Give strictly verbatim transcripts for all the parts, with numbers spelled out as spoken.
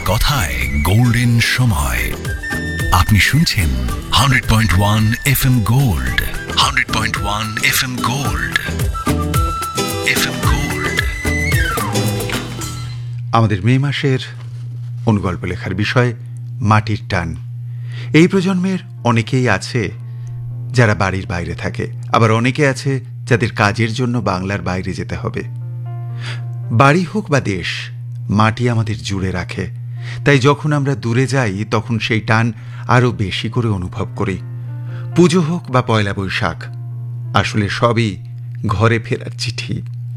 কথায় গোল্ডেন সময়। আপনি শুনছেন hundred point one F M gold, hundred point one F M gold, F M gold. আমাদের মে মাসের অনুগল্প লেখার বিষয় মাটির টান। এই প্রজন্মের অনেকেই আছে যারা বাড়ির বাইরে থাকে, আবার অনেকে আছে যাদের কাজের জন্য বাংলার বাইরে যেতে হবে। বাড়ি হোক বা দেশ, মাটি আমাদের জুড়ে রাখে। তাই যখন আমরা দূরে যাই তখন সেই টান আরও বেশি করে অনুভব করি। পুজো হোক বা পয়লা বৈশাখ, আসলে সবই ঘরে ফেরার চিঠি।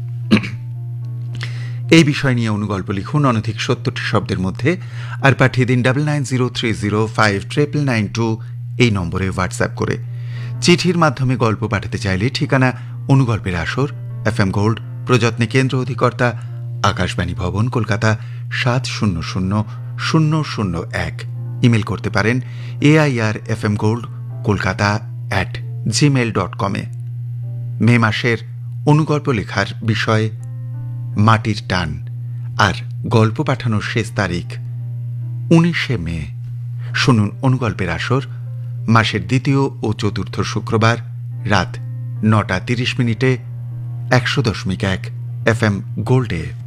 এই বিষয় নিয়ে অনুগল্প লিখুন অনধিক সত্তরটি শব্দের মধ্যে, আর পাঠিয়ে দিন double nine zero three zero five triple nine two এই নম্বরে হোয়াটসঅ্যাপ করে। চিঠির মাধ্যমে গল্প পাঠাতে চাইলে ঠিকানা অনুগল্পের আসর, এফ এম গোল্ড, প্রযত্নে কেন্দ্র অধিকর্তা, আকাশবাণী ভবন, কলকাতা সাত শূন্য শূন্য শূন্য শূন্য এক। ইমেল করতে পারেন A I R F M gold Kolkata at Gmail dot কমে। মে মাসের অনুগল্প লেখার বিষয় মাটির টান, আর গল্প পাঠানোর শেষ তারিখ উনিশে মে। শুনুন অনুগল্পের আসর মাসের দ্বিতীয় ও চতুর্থ শুক্রবার রাত নটা তিরিশ মিনিটে একশো দশমিক এক এফ এম গোল্ডে।